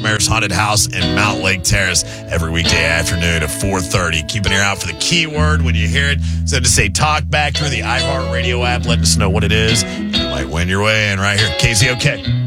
Nightmares Haunted House in Mount Lake Terrace every weekday afternoon at 4:30. Keep an ear out for the keyword when you hear it. So to say talk back through the iHeartRadio app, let us know what it is. You might win your way in right here. KZOK.